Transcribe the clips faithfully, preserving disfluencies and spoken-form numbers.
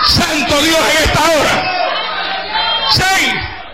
Santo Dios en esta hora. Sí.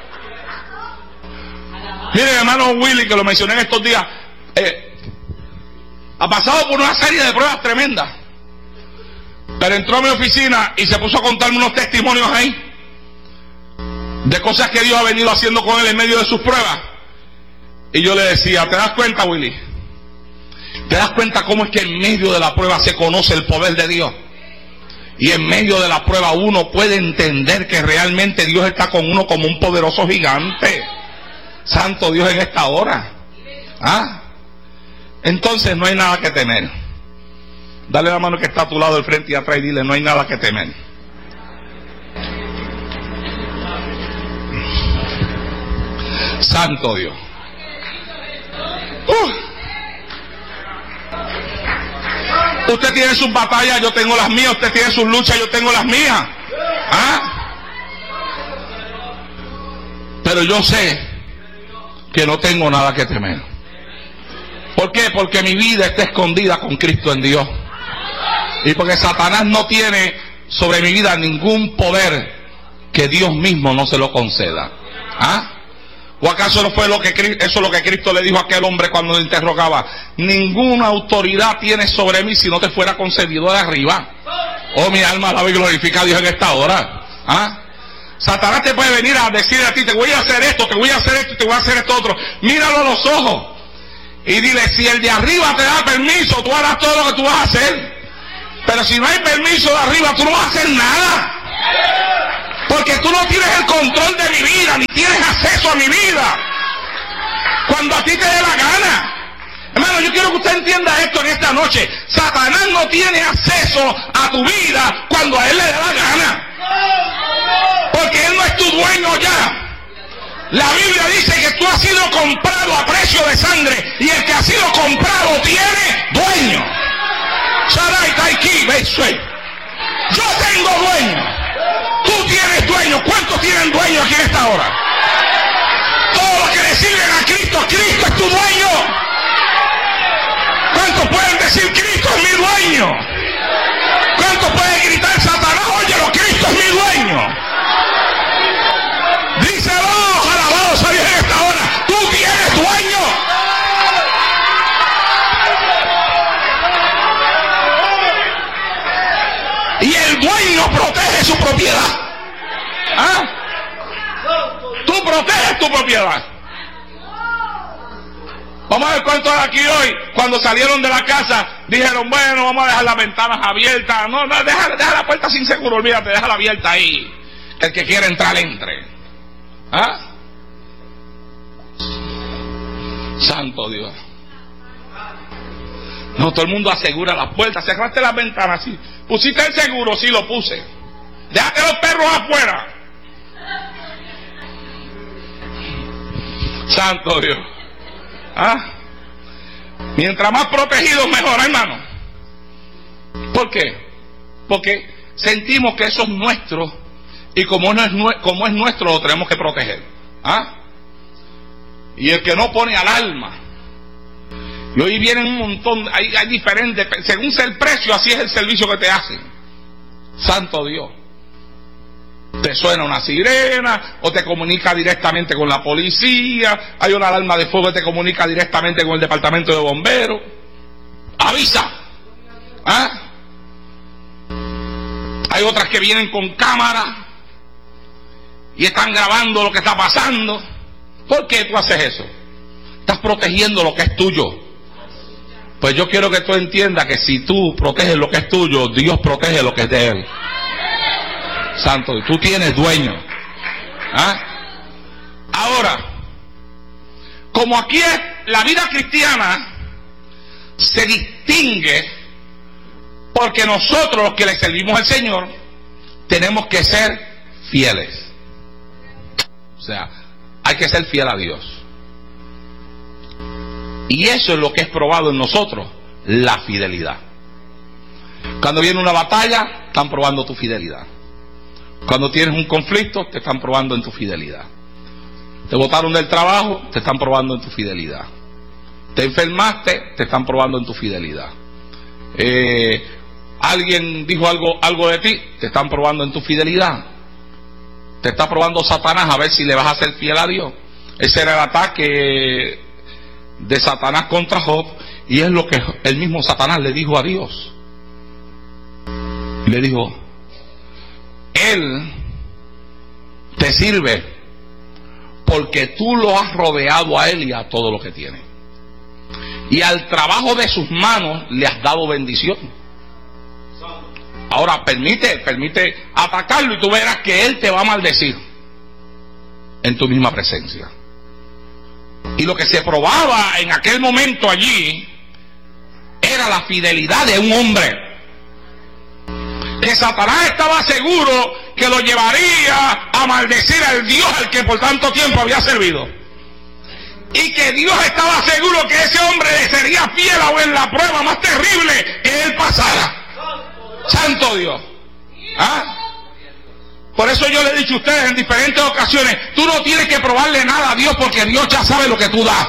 Miren, hermano Willy, que lo mencioné en estos días, eh, ha pasado por una serie de pruebas tremendas, pero entró a mi oficina y se puso a contarme unos testimonios ahí de cosas que Dios ha venido haciendo con él en medio de sus pruebas. Y yo le decía, ¿te das cuenta, Willy? ¿Te das cuenta cómo es que en medio de la prueba se conoce el poder de Dios? Y en medio de la prueba uno puede entender que realmente Dios está con uno como un poderoso gigante. Santo Dios en esta hora. ¿Ah? Entonces no hay nada que temer. Dale la mano que está a tu lado, del frente y atrás, y dile, no hay nada que temer. Santo Dios. Uh. Usted tiene sus batallas, yo tengo las mías. Usted tiene sus luchas, yo tengo las mías. ¿Ah? Pero yo sé que no tengo nada que temer. ¿Por qué? Porque mi vida está escondida con Cristo en Dios. Y porque Satanás no tiene sobre mi vida ningún poder que Dios mismo no se lo conceda. ¿Ah? ¿O acaso no fue lo que eso lo que Cristo le dijo a aquel hombre cuando le interrogaba? Ninguna autoridad tienes sobre mí si no te fuera concedido de arriba. Oh, mi alma alaba y glorifica a Dios en esta hora. ¿Ah? Satanás te puede venir a decir a ti, te voy a hacer esto, te voy a hacer esto, te voy a hacer esto otro. Míralo a los ojos y dile, si el de arriba te da permiso, tú harás todo lo que tú vas a hacer. Pero si no hay permiso de arriba, tú no vas a hacer nada. Porque tú no tienes el control de mi vida, ni tienes acceso a mi vida cuando a ti te dé la gana. Hermano, yo quiero que usted entienda esto en esta noche. Satanás no tiene acceso a tu vida cuando a él le dé la gana, porque él no es tu dueño ya. La Biblia dice que tú has sido comprado a precio de sangre, y el que ha sido comprado tiene dueño. Yo tengo dueño. Tú tienes dueño. ¿Cuántos tienen dueño aquí en esta hora? Todos los que le sirven a Cristo, Cristo es tu dueño. ¿Cuántos pueden decir, Cristo es mi dueño? ¿Cuántos pueden gritar, Satanás, óyelo, Cristo es mi dueño? Díselo, alabado sea Dios en esta hora. Tú tienes dueño. Y el dueño protege su propiedad. ¿Ah? Tú proteges tu propiedad. Vamos a ver cuántos de aquí hoy, cuando salieron de la casa, dijeron, bueno, vamos a dejar las ventanas abiertas. No, no, deja, deja la puerta sin seguro, olvídate, déjala abierta ahí. El que quiera entrar, entre. ¿Ah? Santo Dios. No, todo el mundo asegura las puertas. Cerraste las ventanas, sí. ¿Pusiste el seguro? Sí, lo puse. Déjate los perros afuera. Santo Dios. ¿Ah? Mientras más protegidos, mejor, hermano. ¿Por qué? Porque sentimos que eso es nuestro, y como, no es, como es nuestro, lo tenemos que proteger. ¿Ah? Y el que no pone alarma. Y hoy vienen un montón, hay, hay diferentes, según sea el precio, así es el servicio que te hacen. Santo Dios. Te suena una sirena, o te comunica directamente con la policía. Hay una alarma de fuego que te comunica directamente con el departamento de bomberos. Avisa. ¿Ah? Hay otras que vienen con cámara y están grabando lo que está pasando. ¿Por qué tú haces eso? Estás protegiendo lo que es tuyo. Pues yo quiero que tú entiendas que si tú proteges lo que es tuyo, Dios protege lo que es de Él. Santo, tú tienes dueño. ¿Ah? Ahora, como aquí es la vida cristiana, se distingue porque nosotros los que le servimos al Señor tenemos que ser fieles. O sea, hay que ser fiel a Dios. Y eso es lo que es probado en nosotros, la fidelidad. Cuando viene una batalla, están probando tu fidelidad. Cuando tienes un conflicto, te están probando en tu fidelidad. Te botaron del trabajo, te están probando en tu fidelidad. Te enfermaste, te están probando en tu fidelidad. Eh, alguien dijo algo, algo de ti, te están probando en tu fidelidad. Te está probando Satanás a ver si le vas a ser fiel a Dios. Ese era el ataque de Satanás contra Job, y es lo que el mismo Satanás le dijo a Dios. Le dijo: Él te sirve porque tú lo has rodeado a él y a todo lo que tiene, y al trabajo de sus manos le has dado bendición. Ahora permite, permite atacarlo y tú verás que él te va a maldecir en tu misma presencia. Y lo que se probaba en aquel momento allí era la fidelidad de un hombre, que Satanás estaba seguro que lo llevaría a maldecir al Dios al que por tanto tiempo había servido, y que Dios estaba seguro que ese hombre le sería fiel aún en la prueba más terrible que él pasara. Santo Dios. ¿Ah? Por eso yo le he dicho a ustedes en diferentes ocasiones, tú no tienes que probarle nada a Dios, porque Dios ya sabe lo que tú das.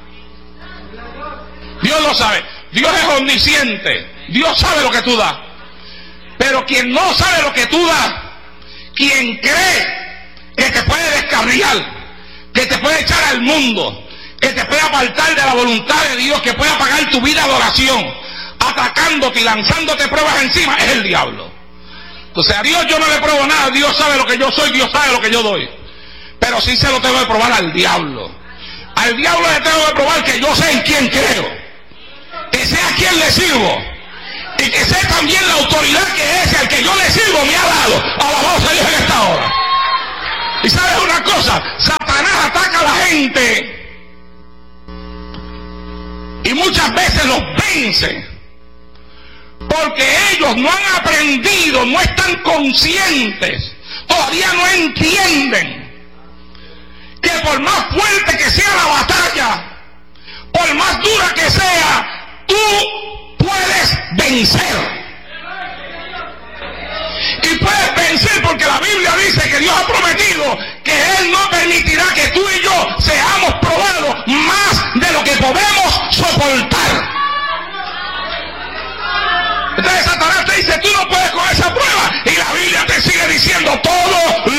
Dios lo sabe. Dios es omnisciente. Dios sabe lo que tú das. Pero quien no sabe lo que tú das, quien cree que te puede descarriar, que te puede echar al mundo, que te puede apartar de la voluntad de Dios, que puede apagar tu vida de oración, atacándote y lanzándote pruebas encima, es el diablo. Entonces a Dios yo no le pruebo nada. Dios sabe lo que yo soy, Dios sabe lo que yo doy, pero sí se lo tengo que probar al diablo. Al diablo le tengo que probar que yo sé en quién creo, que sé a quién le sirvo, y que sé también la autoridad que ese al que yo le sirvo me ha dado. Alabado sea Dios en esta hora. Y sabes una cosa, Satanás ataca a la gente y muchas veces los vence, porque ellos no han aprendido, no están conscientes, todavía no entienden que por más fuerte que sea la batalla, por más dura que sea, tú puedes vencer. Y puedes vencer porque la Biblia dice que Dios ha prometido que Él no permitirá que tú y yo seamos probados más de lo que podemos soportar. Entonces Satanás te dice, tú no puedes con esa prueba, y la Biblia te sigue diciendo, todo